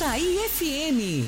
Açaí FM.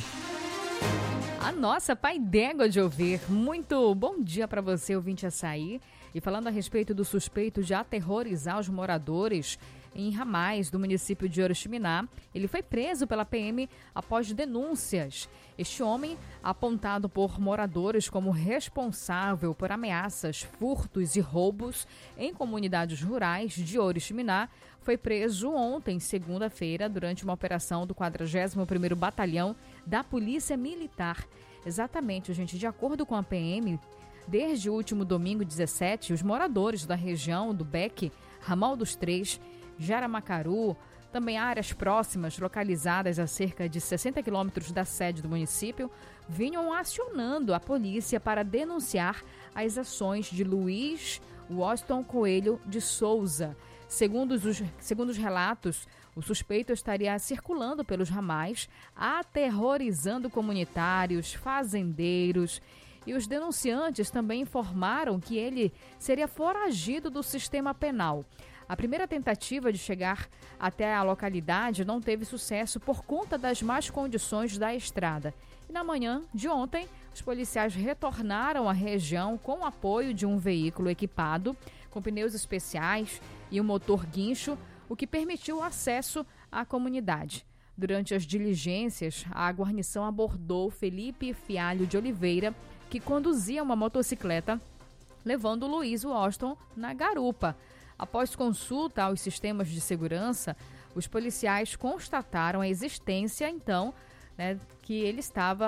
A nossa pai d'égua de ouvir. Muito bom dia para você, ouvinte Açaí. E falando a respeito do suspeito de aterrorizar os moradores em Ramais, do município de Oriximiná, ele foi preso pela PM após denúncias. Este homem, apontado por moradores como responsável por ameaças, furtos e roubos em comunidades rurais de Oriximiná, foi preso ontem, segunda-feira, durante uma operação do 41º Batalhão da Polícia Militar. Exatamente, gente, de acordo com a PM, desde o último domingo 17, os moradores da região do Beque, Ramal dos Três, Jaramacaru, também áreas próximas, localizadas a cerca de 60 quilômetros da sede do município, vinham acionando a polícia para denunciar as ações de Luiz Washington Coelho de Souza. Segundo os relatos, o suspeito estaria circulando pelos ramais, aterrorizando comunitários, fazendeiros. E os denunciantes também informaram que ele seria foragido do sistema penal. A primeira tentativa de chegar até a localidade não teve sucesso por conta das más condições da estrada. E na manhã de ontem, os policiais retornaram à região com o apoio de um veículo equipado com pneus especiais e um motor guincho, o que permitiu o acesso à comunidade. Durante as diligências, a guarnição abordou Felipe Fialho de Oliveira, que conduzia uma motocicleta, levando Luiz Washington na garupa. Após consulta aos sistemas de segurança, os policiais constataram a existência, então, que ele estava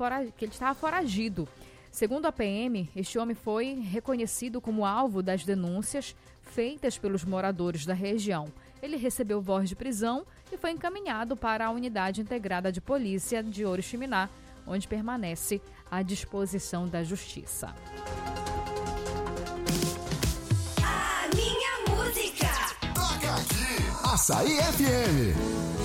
foragido. Segundo a PM, este homem foi reconhecido como alvo das denúncias feitas pelos moradores da região. Ele recebeu voz de prisão e foi encaminhado para a Unidade Integrada de Polícia de Oriximiná, onde permanece à disposição da Justiça. Açaí FM.